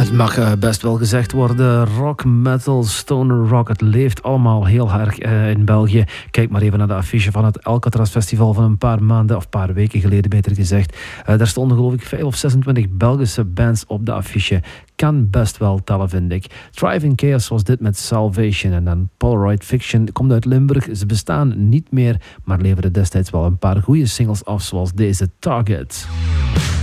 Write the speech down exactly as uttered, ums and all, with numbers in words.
Het mag uh, best wel gezegd worden, rock, metal, stoner rock, het leeft allemaal heel erg uh, in België. Kijk maar even naar de affiche van het Alcatraz Festival van een paar maanden, of een paar weken geleden beter gezegd. Uh, daar stonden geloof ik vijf of zesentwintig Belgische bands op de affiche. Kan best wel tellen, vind ik. Thriving Chaos was dit met Salvation. En dan Polaroid Fiction komt uit Limburg. Ze bestaan niet meer, maar leverden destijds wel een paar goede singles af, zoals deze Target.